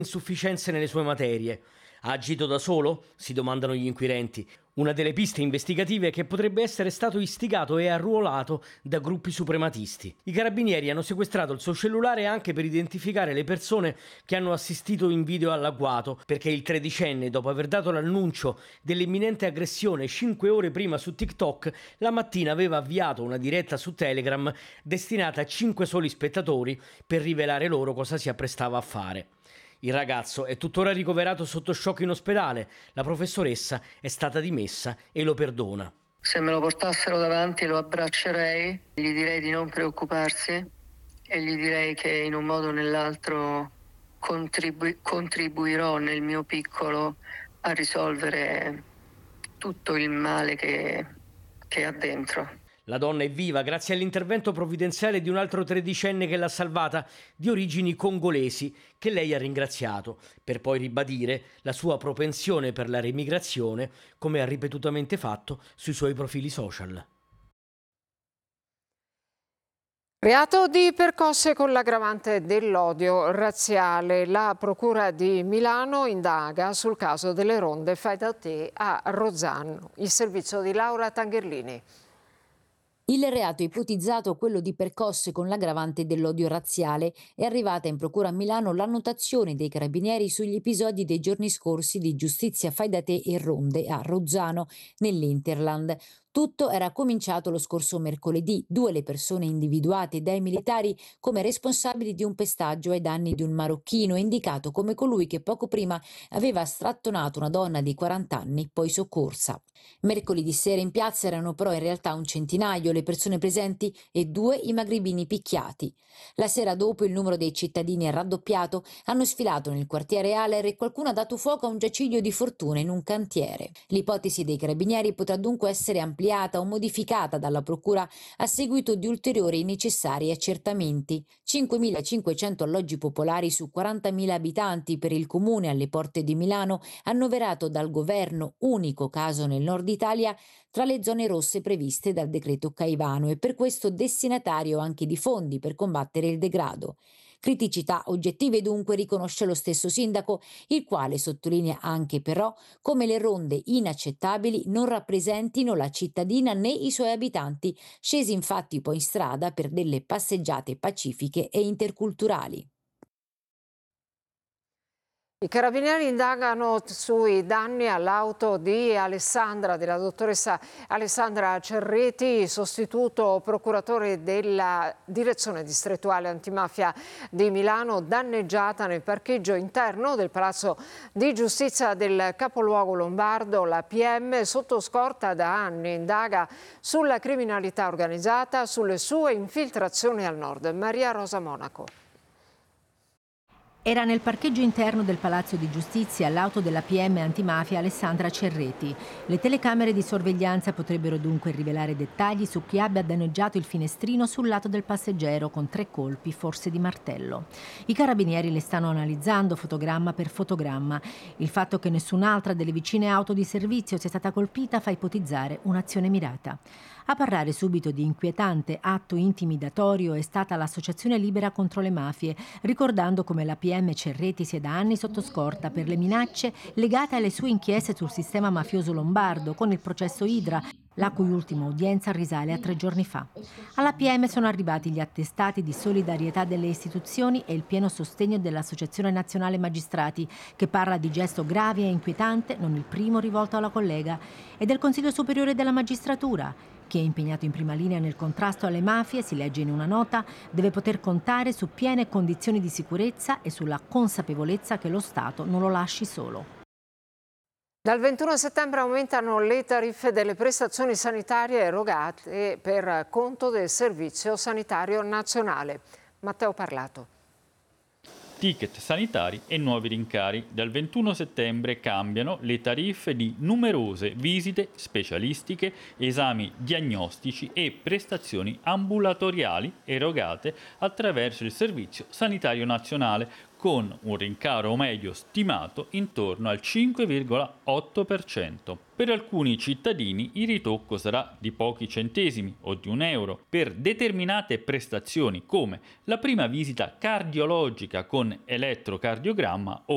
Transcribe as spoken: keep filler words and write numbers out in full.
insufficienze nelle sue materie. Ha agito da solo? Si domandano gli inquirenti. Una delle piste investigative è che potrebbe essere stato istigato e arruolato da gruppi suprematisti. I carabinieri hanno sequestrato il suo cellulare anche per identificare le persone che hanno assistito in video all'agguato, perché il tredicenne, dopo aver dato l'annuncio dell'imminente aggressione cinque ore prima su TikTok, la mattina aveva avviato una diretta su Telegram destinata a cinque soli spettatori per rivelare loro cosa si apprestava a fare. Il ragazzo è tuttora ricoverato sotto shock in ospedale. La professoressa è stata dimessa e lo perdona. Se me lo portassero davanti lo abbraccerei, gli direi di non preoccuparsi e gli direi che in un modo o nell'altro contribu- contribuirò nel mio piccolo a risolvere tutto il male che, che ha dentro. La donna è viva grazie all'intervento provvidenziale di un altro tredicenne che l'ha salvata, di origini congolesi, che lei ha ringraziato, per poi ribadire la sua propensione per la remigrazione, come ha ripetutamente fatto sui suoi profili social. Reato di percosse con l'aggravante dell'odio razziale. La Procura di Milano indaga sul caso delle ronde fai da te a Rozzano. Il servizio di Laura Tangherlini. Il reato ipotizzato, quello di percosse con l'aggravante dell'odio razziale, è arrivata in procura a Milano l'annotazione dei carabinieri sugli episodi dei giorni scorsi di giustizia fai da te e ronde a Rozzano, nell'Interland. Tutto era cominciato lo scorso mercoledì, due le persone individuate dai militari come responsabili di un pestaggio ai danni di un marocchino, indicato come colui che poco prima aveva strattonato una donna di quaranta anni, poi soccorsa. Mercoledì sera in piazza erano però in realtà un centinaio le persone presenti e due i magrebini picchiati. La sera dopo il numero dei cittadini è raddoppiato, hanno sfilato nel quartiere Aller e qualcuno ha dato fuoco a un giaciglio di fortuna in un cantiere. L'ipotesi dei carabinieri potrà dunque essere ampliata o modificata dalla procura a seguito di ulteriori necessari accertamenti. cinquemilacinquecento alloggi popolari su quarantamila abitanti per il comune alle porte di Milano, annoverato dal governo, unico caso nel nord Italia, tra le zone rosse previste dal decreto Caivano e per questo destinatario anche di fondi per combattere il degrado. Criticità oggettive dunque riconosce lo stesso sindaco, il quale sottolinea anche però come le ronde inaccettabili non rappresentino la cittadina né i suoi abitanti, scesi infatti poi in strada per delle passeggiate pacifiche e interculturali. I carabinieri indagano sui danni all'auto di Alessandra, della dottoressa Alessandra Cerreti, sostituto procuratore della Direzione Distrettuale Antimafia di Milano, danneggiata nel parcheggio interno del Palazzo di Giustizia del capoluogo lombardo. La P M, sotto scorta da anni, indaga sulla criminalità organizzata, sulle sue infiltrazioni al nord. Maria Rosa Monaco. Era nel parcheggio interno del Palazzo di Giustizia l'auto della P M antimafia Alessandra Cerreti. Le telecamere di sorveglianza potrebbero dunque rivelare dettagli su chi abbia danneggiato il finestrino sul lato del passeggero con tre colpi, forse di martello. I carabinieri le stanno analizzando fotogramma per fotogramma. Il fatto che nessun'altra delle vicine auto di servizio sia stata colpita fa ipotizzare un'azione mirata. A parlare subito di inquietante atto intimidatorio è stata l'Associazione Libera contro le mafie, ricordando come la P M Cerreti sia da anni sotto scorta per le minacce legate alle sue inchieste sul sistema mafioso lombardo con il processo Idra, la cui ultima udienza risale a tre giorni fa. Alla P M sono arrivati gli attestati di solidarietà delle istituzioni e il pieno sostegno dell'Associazione Nazionale Magistrati, che parla di gesto grave e inquietante, non il primo rivolto alla collega, e del Consiglio Superiore della Magistratura, che è impegnato in prima linea nel contrasto alle mafie, si legge in una nota, deve poter contare su piene condizioni di sicurezza e sulla consapevolezza che lo Stato non lo lasci solo. Dal ventuno settembre aumentano le tariffe delle prestazioni sanitarie erogate per conto del Servizio Sanitario Nazionale. Matteo Parlato. Ticket sanitari e nuovi rincari. Dal ventuno settembre cambiano le tariffe di numerose visite specialistiche, esami diagnostici e prestazioni ambulatoriali erogate attraverso il Servizio Sanitario Nazionale, con un rincaro medio stimato intorno al cinque virgola otto per cento. Per alcuni cittadini il ritocco sarà di pochi centesimi o di un euro per determinate prestazioni come la prima visita cardiologica con elettrocardiogramma o